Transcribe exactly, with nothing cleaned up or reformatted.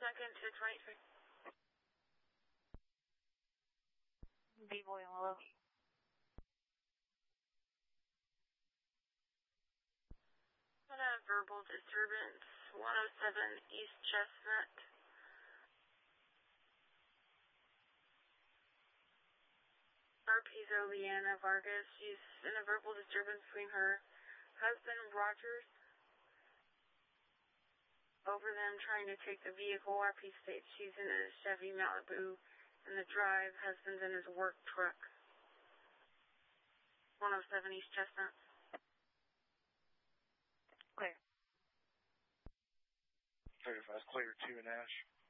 second to twenty-three. B-Boy and Willow. Got a verbal disturbance, one oh seven East Chestnut. Arpizo Leanna Vargas. She's in a verbal disturbance between her husband, Rogers, over them trying to take the vehicle. R P states she's in a Chevy Malibu in the drive. Husband's in his work truck. one oh seven East Chestnut. Clear. thirty-five clear, two in Ash.